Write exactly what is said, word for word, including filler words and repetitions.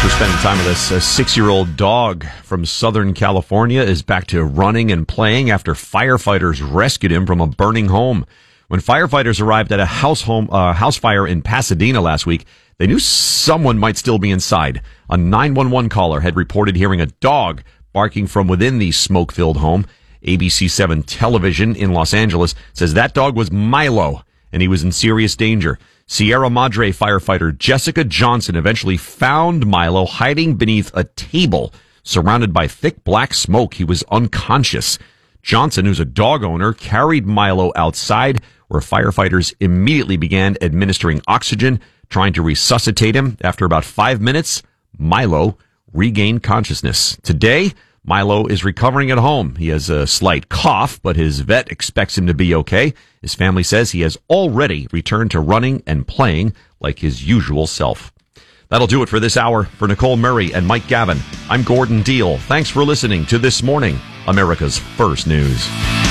for spending time with us. A six-year-old dog from Southern California is back to running and playing after firefighters rescued him from a burning home. When firefighters arrived at a house home uh, house fire in Pasadena last week, they knew someone might still be inside. A nine one one caller had reported hearing a dog barking from within the smoke-filled home. A B C seven television in Los Angeles says that dog was Milo, and he was in serious danger. Sierra Madre firefighter Jessica Johnson eventually found Milo hiding beneath a table surrounded by thick black smoke. He was unconscious. Johnson, who's a dog owner, carried Milo outside, where firefighters immediately began administering oxygen, trying to resuscitate him. After about five minutes, Milo regained consciousness. Today, Milo is recovering at home. He has a slight cough, but his vet expects him to be okay. His family says he has already returned to running and playing like his usual self. That'll do it for this hour. For Nicole Murray and Mike Gavin, I'm Gordon Deal. Thanks for listening to This Morning, America's First News.